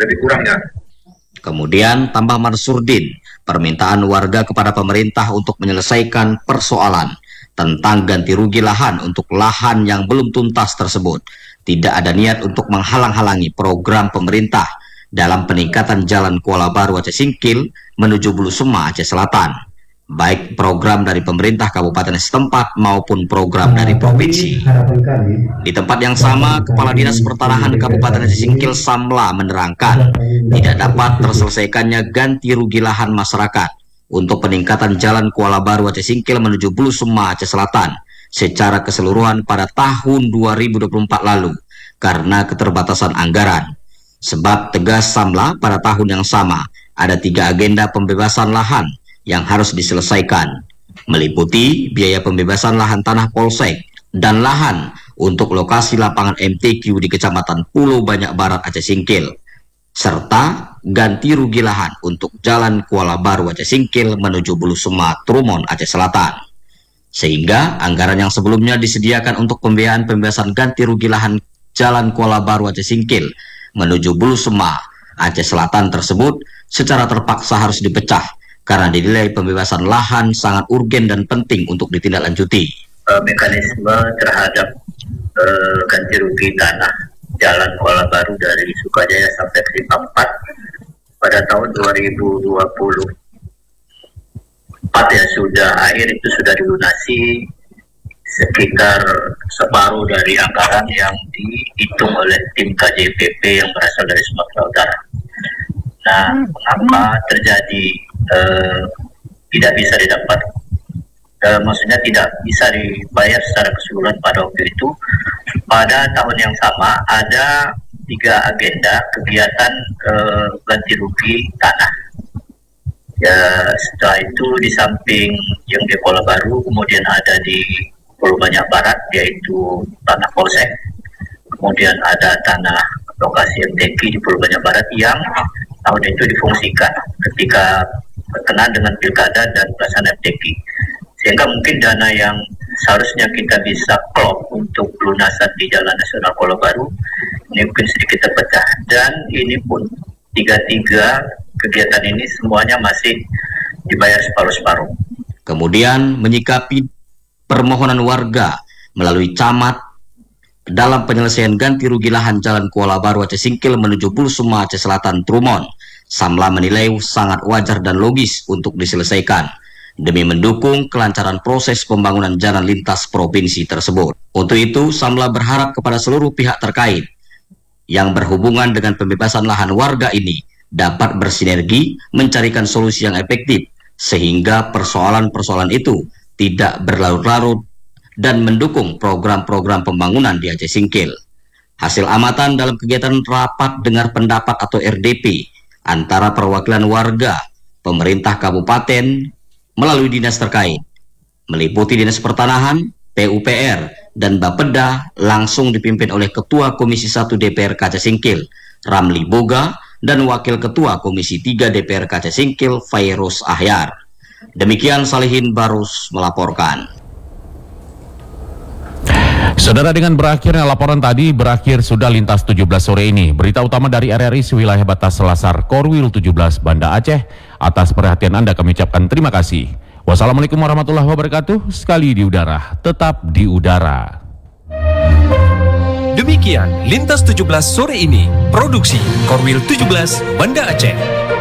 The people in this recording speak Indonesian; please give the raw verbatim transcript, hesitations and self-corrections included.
lebih kurangnya. Kemudian tambah Mansurdin, permintaan warga kepada pemerintah untuk menyelesaikan persoalan tentang ganti rugi lahan untuk lahan yang belum tuntas tersebut. Tidak ada niat untuk menghalang-halangi program pemerintah dalam peningkatan jalan Kuala Baru Aceh Singkil menuju Bulu Sema Aceh Selatan, baik program dari pemerintah kabupaten setempat maupun program dari provinsi. Di tempat yang sama, Kepala Dinas Pertanahan Kabupaten Aceh Singkil Samla menerangkan tidak dapat terselesaikannya ganti rugi lahan masyarakat untuk peningkatan jalan Kuala Baru Aceh Singkil menuju Bulu Sema Aceh Selatan secara keseluruhan pada tahun dua ribu dua puluh empat lalu karena keterbatasan anggaran. Sebab tegas Samla, pada tahun yang sama ada tiga agenda pembebasan lahan yang harus diselesaikan, meliputi biaya pembebasan lahan tanah polsek dan lahan untuk lokasi lapangan M T Q di Kecamatan Pulau Banyak Barat Aceh Singkil, serta ganti rugi lahan untuk jalan Kuala Baru Aceh Singkil menuju Bulu Sema Trumon Aceh Selatan. Sehingga anggaran yang sebelumnya disediakan untuk pembiayaan pembebasan ganti rugi lahan jalan Kuala Baru Aceh Singkil menuju Bulu Sema Aceh Selatan tersebut secara terpaksa harus dipecah karena dinilai pembebasan lahan sangat urgen dan penting untuk ditindaklanjuti. Uh, mekanisme terhadap uh, ganti rugi tanah jalan Kuala Baru dari Sukajaya sampai ke Simpang empat pada tahun dua ribu dua puluh empat ya sudah akhir itu sudah dilunasi sekitar separuh dari anggaran yang dihitung oleh tim K J P P yang berasal dari Sumatera Utara. Nah, mengapa terjadi eh, tidak bisa didapat, eh, maksudnya tidak bisa dibayar secara keseluruhan pada waktu itu? Pada tahun yang sama ada tiga agenda kegiatan eh, ganti rugi tanah. Ya, setelah itu di samping yang di Kuala Baru, kemudian ada di Pulau Banyak Barat, yaitu tanah polsek. Kemudian ada tanah lokasi M T Q di Pulau Banyak Barat yang tahun itu difungsikan ketika berkenaan dengan pilkada dan pelaksanaan M T Q. Sehingga mungkin dana yang seharusnya kita bisa klop untuk pelunasan di Jalan Nasional Kuala Baru, ini mungkin sedikit terpecah. Dan ini pun tiga-tiga kegiatan ini semuanya masih dibayar separuh-separuh. Kemudian menyikapi permohonan warga melalui camat dalam penyelesaian ganti rugi lahan jalan Kuala Baru Aceh Singkil menuju Bulu Sema Aceh Selatan Trumon, Samla menilai sangat wajar dan logis untuk diselesaikan demi mendukung kelancaran proses pembangunan jalan lintas provinsi tersebut. Untuk itu, Samla berharap kepada seluruh pihak terkait yang berhubungan dengan pembebasan lahan warga ini dapat bersinergi mencarikan solusi yang efektif sehingga persoalan-persoalan itu tidak berlarut-larut dan mendukung program-program pembangunan di Aceh Singkil. Hasil amatan dalam kegiatan rapat dengar pendapat atau R D P antara perwakilan warga, pemerintah kabupaten melalui dinas terkait, meliputi Dinas Pertanahan, P U P R, dan Bapeda, langsung dipimpin oleh Ketua Komisi satu D P R K Aceh Singkil, Ramli Boga, dan Wakil Ketua Komisi tiga D P R K Aceh Singkil, Fairuz Ahyar. Demikian Salihin Barus melaporkan. Saudara, dengan berakhirnya laporan tadi, berakhir sudah Lintas tujuh belas sore ini. Berita utama dari R R I wilayah batas Selasar Korwil tujuh belas Banda Aceh. Atas perhatian Anda kami ucapkan terima kasih. Wassalamualaikum warahmatullahi wabarakatuh. Sekali di udara, tetap di udara. Demikian Lintas tujuh belas sore ini. Produksi Korwil tujuh belas Banda Aceh.